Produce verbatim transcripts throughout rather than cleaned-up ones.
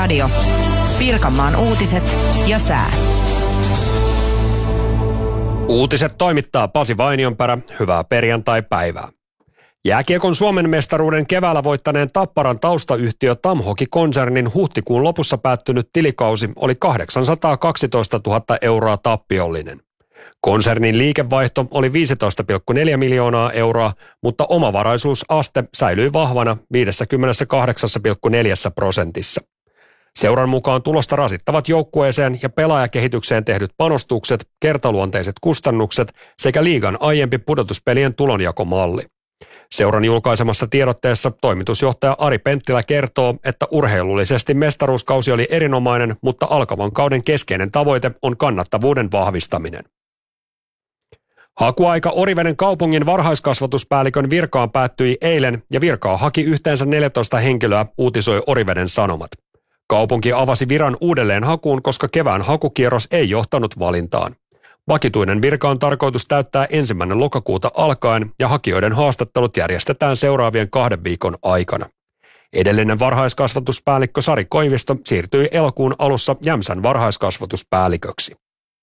Kiekko-radio. Pirkanmaan uutiset ja sää. Uutiset toimittaa Pasi Vainionpärä. Hyvää perjantai-päivää. Jääkiekon Suomen mestaruuden keväällä voittaneen Tapparan taustayhtiö Tamhoki-konsernin huhtikuun lopussa päättynyt tilikausi oli kahdeksansataakaksitoistatuhatta euroa tappiollinen. Konsernin liikevaihto oli viisitoista pilkku neljä miljoonaa euroa, mutta omavaraisuusaste säilyi vahvana viisikymmentäkahdeksan pilkku neljä prosentissa. Seuran mukaan tulosta rasittavat joukkueeseen ja pelaajakehitykseen tehdyt panostukset, kertaluonteiset kustannukset sekä liigan aiempi pudotuspelien tulonjakomalli. Seuran julkaisemassa tiedotteessa toimitusjohtaja Ari Penttilä kertoo, että urheilullisesti mestaruuskausi oli erinomainen, mutta alkavan kauden keskeinen tavoite on kannattavuuden vahvistaminen. Hakuaika Oriveden kaupungin varhaiskasvatuspäällikön virkaan päättyi eilen ja virkaa haki yhteensä neljätoista henkilöä, uutisoi Oriveden Sanomat. Kaupunki avasi viran uudelleen hakuun, koska kevään hakukierros ei johtanut valintaan. Vakituinen virka on tarkoitus täyttää ensimmäinen lokakuuta alkaen ja hakijoiden haastattelut järjestetään seuraavien kahden viikon aikana. Edellinen varhaiskasvatuspäällikkö Sari Koivisto siirtyi elokuun alussa Jämsän varhaiskasvatuspäälliköksi.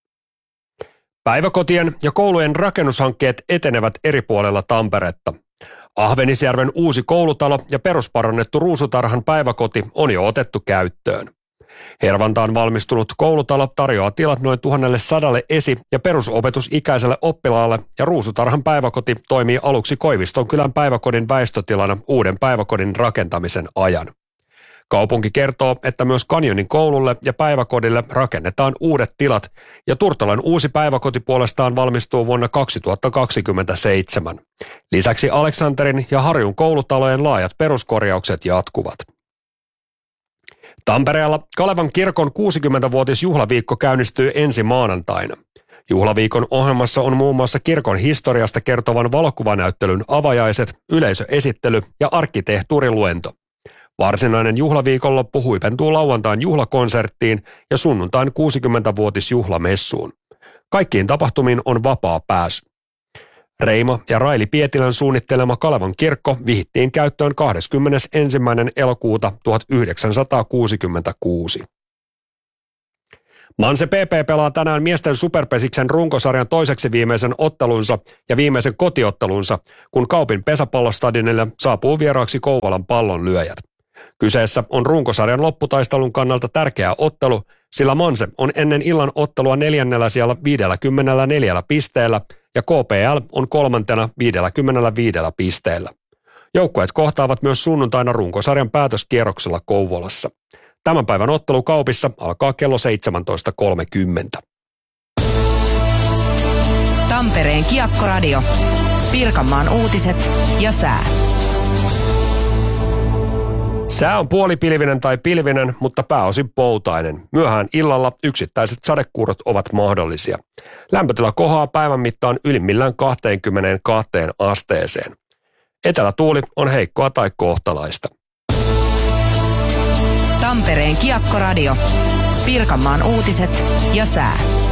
Päiväkotien ja koulujen rakennushankkeet etenevät eri puolella Tamperetta. Ahvenisjärven uusi koulutalo ja perusparannettu Ruusutarhan päiväkoti on jo otettu käyttöön. Hervantaan valmistunut koulutalo tarjoaa tilat noin tuhansisadalle esi- ja perusopetusikäiselle oppilaalle ja Ruusutarhan päiväkoti toimii aluksi Koivistonkylän päiväkodin väistötilana uuden päiväkodin rakentamisen ajan. Kaupunki kertoo, että myös Kanjonin koululle ja päiväkodille rakennetaan uudet tilat ja Turtolan uusi päiväkoti puolestaan valmistuu vuonna kaksituhattakaksikymmentäseitsemän. Lisäksi Aleksanterin ja Harjun koulutalojen laajat peruskorjaukset jatkuvat. Tampereella Kalevan kirkon kuusikymmentävuotisjuhlaviikko käynnistyy ensi maanantaina. Juhlaviikon ohjelmassa on muun muassa kirkon historiasta kertovan valokuvanäyttelyn avajaiset, yleisöesittely ja arkkitehtuuriluento. Varsinainen juhlaviikonloppu huipentuu lauantain juhlakonserttiin ja sunnuntain kuusikymmentävuotisjuhlamessuun. Kaikkiin tapahtumiin on vapaa pääsy. Reima ja Raili Pietilän suunnittelema Kalevan kirkko vihittiin käyttöön kahdeskymmenesensimmäinen elokuuta tuhatyhdeksänsataakuusikymmentäkuusi. Manse P P pelaa tänään miesten superpesiksen runkosarjan toiseksi viimeisen ottelunsa ja viimeisen kotiottelunsa, kun Kaupin pesäpallostadionille saapuu vieraaksi Kouvolan pallonlyöjät. Kyseessä on runkosarjan lopputaistelun kannalta tärkeä ottelu, sillä Manse on ennen illan ottelua neljännellä siellä viisikymmentäneljä pisteellä ja K P L on kolmantena viisikymmentäviisi pisteellä. Joukkueet kohtaavat myös sunnuntaina runkosarjan päätöskierroksella Kouvolassa. Tämän päivän ottelu Kaupissa alkaa kello seitsemäntoista kolmekymmentä. Tampereen Kiekko-radio. Pirkanmaan uutiset ja sää. Sää on puolipilvinen tai pilvinen, mutta pääosin poutainen. Myöhään illalla yksittäiset sadekuurot ovat mahdollisia. Lämpötila kohoaa päivän mittaan ylimmillään kaksikymmentäkaksi asteeseen. Etelätuuli on heikkoa tai kohtalaista. Tampereen Kiekko-radio. Pirkanmaan uutiset ja sää.